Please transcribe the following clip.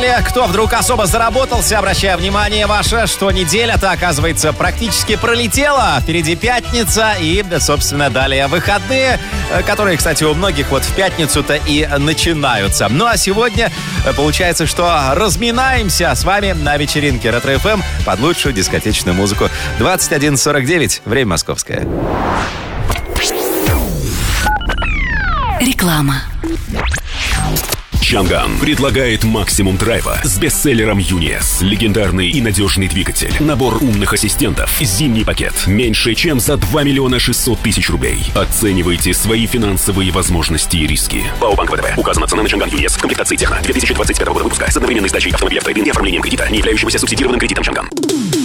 Или кто вдруг особо заработался, обращаю внимание ваше, что неделя-то, оказывается, практически пролетела. Впереди пятница и, собственно, далее выходные, которые, кстати, у многих вот в пятницу-то и начинаются. Ну а сегодня получается, что разминаемся с вами на вечеринке Ретро-ФМ под лучшую дискотечную музыку. 21:49, время московское. Реклама. Чанган предлагает максимум драйва с бестселлером UNIS. Легендарный и надежный двигатель. Набор умных ассистентов. Зимний пакет. Меньше чем за 2 600 000 рублей. Оценивайте свои финансовые возможности и риски. ПАО Банк ВТБ. Указана цена на Чанган UNIS в комплектации Техно 2025 года выпуска с одновременной сдачей автомобиля в трейд-ин и оформлением кредита, не являющегося субсидированным кредитом Чанган.